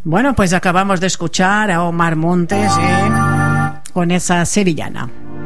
Bueno, pues acabamos de escuchar a Omar Montes con esa sevillana.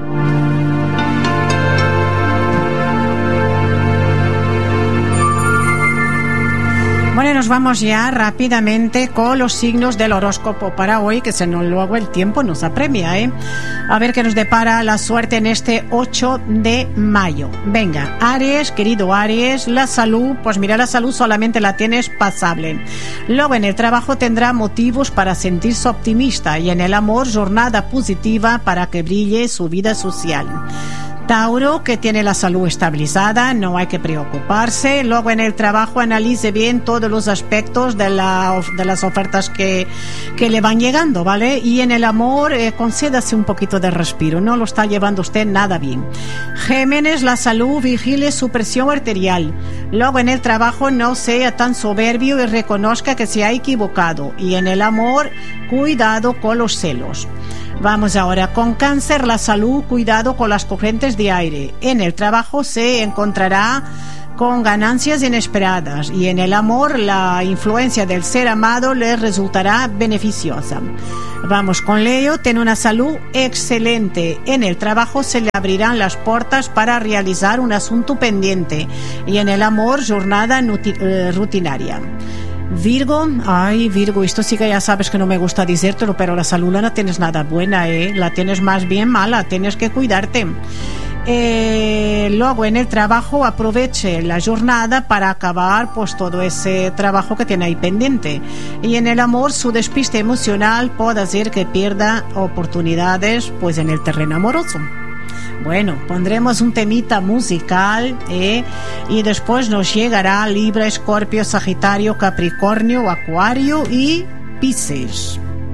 Bueno, nos vamos ya rápidamente con los signos del horóscopo para hoy, que se nos luego el tiempo nos apremia, A ver qué nos depara la suerte en este 8 de mayo. Venga, Aries, querido Aries, la salud, pues mira, la salud solamente la tienes pasable. Luego en el trabajo tendrá motivos para sentirse optimista y en el amor jornada positiva para que brille su vida social. Tauro, que tiene la salud estabilizada, no hay que preocuparse. Luego en el trabajo analice bien todos los aspectos de las ofertas que le van llegando, ¿vale? Y en el amor, concédase un poquito de respiro, no lo está llevando usted nada bien. Géminis, la salud, vigile su presión arterial. Luego en el trabajo no sea tan soberbio y reconozca que se ha equivocado. Y en el amor, cuidado con los celos. Vamos ahora con Cáncer, la salud, cuidado con las corrientes de aire. En el trabajo se encontrará con ganancias inesperadas y en el amor la influencia del ser amado le resultará beneficiosa. Vamos con Leo, tiene una salud excelente. En el trabajo se le abrirán las puertas para realizar un asunto pendiente y en el amor jornada rutinaria. Virgo, Virgo, esto sí que ya sabes que no me gusta decírtelo, pero la salud no tienes nada buena, la tienes más bien mala, tienes que cuidarte. Luego en el trabajo aproveche la jornada para acabar pues todo ese trabajo que tiene ahí pendiente. Y en el amor su despiste emocional puede hacer que pierda oportunidades pues en el terreno amoroso. Bueno, pondremos un temita musical y después nos llegará Libra, Escorpio, Sagitario, Capricornio, Acuario y Piscis.